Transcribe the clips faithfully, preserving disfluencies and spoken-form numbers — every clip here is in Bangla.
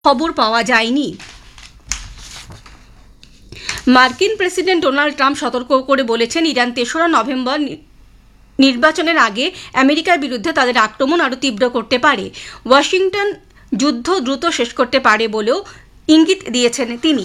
খবর পাওয়া যায়নি। মার্কিন প্রেসিডেন্ট ডোনাল্ড ট্রাম্প সতর্ক করে বলেছেন, ইরান তেসরা নভেম্বর নির্বাচনের আগে আমেরিকার বিরুদ্ধে তাদের আক্রমণ আরও তীব্র করতে পারে। ওয়াশিংটন যুদ্ধ দ্রুত শেষ করতে পারে বলেও ইঙ্গিত দিয়েছেন তিনি।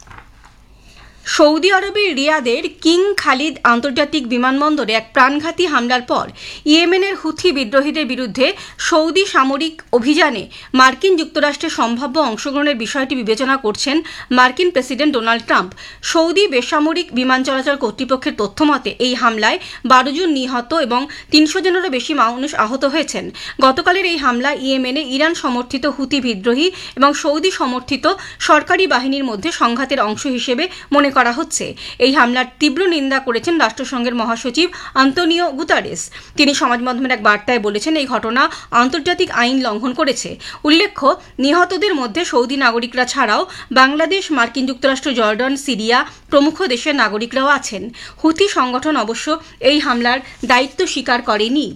সৌদি আরবের রিয়াদের কিং খালিদ আন্তর্জাতিক বিমানবন্দরে এক প্রাণঘাতী হামলার পর ইয়েমেনের হুথি বিদ্রোহীদের বিরুদ্ধে সৌদি সামরিক অভিযানে মার্কিন যুক্তরাষ্ট্রের সম্ভাব্য অংশগ্রহণের বিষয়টি বিবেচনা করছেন মার্কিন প্রেসিডেন্ট ডোনাল্ড ট্রাম্প। সৌদি বেসামরিক বিমান চলাচল কর্তৃপক্ষের তথ্যমতে এই হামলায় বারো জন নিহত এবং তিনশো জনেরও বেশি মানুষ আহত হয়েছেন। গতকালের এই হামলা ইয়েমেনে ইরান সমর্থিত হুথি বিদ্রোহী এবং সৌদি সমর্থিত সরকারি বাহিনীর মধ্যে সংঘাতের অংশ হিসেবে মনে করা হচ্ছে। এই হামলার তীব্র নিন্দা করেছেন রাষ্ট্রসংঘের মহাসচিব আন্তোনিও গুতারেস। তিনি সমাজ মাধ্যমের এক বার্তায় বলেছেন, এই ঘটনা আন্তর্জাতিক আইন লঙ্ঘন করেছে। উল্লেখ্য, নিহতদের মধ্যে সৌদি নাগরিকরা ছাড়াও বাংলাদেশ, মার্কিন যুক্তরাষ্ট্র, জর্ডান, সিরিয়া প্রমুখ দেশের নাগরিকরাও আছেন। হুথি সংগঠন অবশ্য এই হামলার দায়িত্ব স্বীকার করেনি।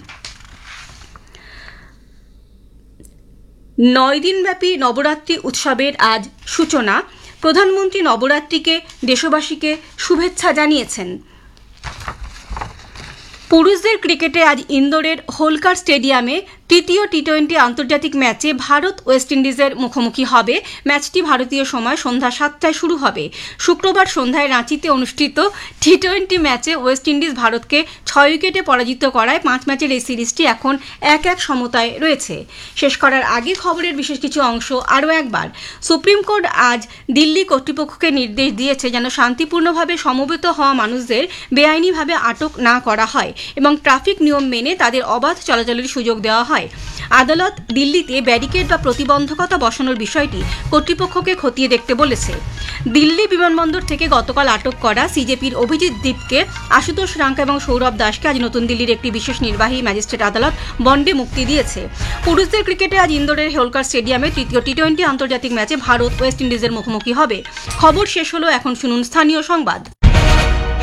নয় দিনব্যাপী নবরাত্রি উৎসবের আজ সূচনা। প্রধানমন্ত্রী নবরাত্রিকে দেশবাসীকে শুভেচ্ছা জানিয়েছেন। পুরুষদের ক্রিকেটে আজ ইন্দোরের হোলকার স্টেডিয়ামে তৃতীয় টি টোয়েন্টি আন্তর্জাতিক ম্যাচে ভারত ওয়েস্ট ইন্ডিজের মুখোমুখি হবে। ম্যাচটি ভারতীয় সময় সন্ধ্যা সাতটায় শুরু হবে। শুক্রবার সন্ধ্যায় রাঁচিতে অনুষ্ঠিত টি টোয়েন্টি ম্যাচে ওয়েস্ট ইন্ডিজ ভারতকে ছয় উইকেটে পরাজিত করায় পাঁচ ম্যাচের এই সিরিজটি এখন এক এক সমতায় রয়েছে। শেষ করার আগে খবরের বিশেষ কিছু অংশ আরও একবার। সুপ্রিম কোর্ট আজ দিল্লি কর্তৃপক্ষকে নির্দেশ দিয়েছে যেন শান্তিপূর্ণভাবে সমবেত হওয়া মানুষদের বেআইনিভাবে আটক না করা হয় এবং ট্রাফিক নিয়ম মেনে তাদের অবাধ চলাচলের সুযোগ দেওয়া হয়। আদালত দিল্লিতে ব্যারিকেড বা প্রতিবন্ধকতা বসানোর বিষয়টি কর্তৃপক্ষকে খতিয়ে দেখতে বলেছে। দিল্লি বিমানবন্দর থেকে গতকাল আটক করা সিজেপির অভিজিৎ দীপকে, আশুতোষ রাঙ্কা এবং সৌরভ দাসকে আজ নতুন দিল্লির একটি বিশেষ নির্বাহী ম্যাজিস্ট্রেট আদালত বন্ডে মুক্তি দিয়েছে। পুরুষদের ক্রিকেটে আজ ইন্দোরের হোলকার স্টেডিয়ামে তৃতীয় টি টোয়েন্টি আন্তর্জাতিক ম্যাচে ভারত ওয়েস্ট ইন্ডিজের মুখোমুখি হবে। খবর শেষ হলো, এখন শুনুন স্থানীয় সংবাদ।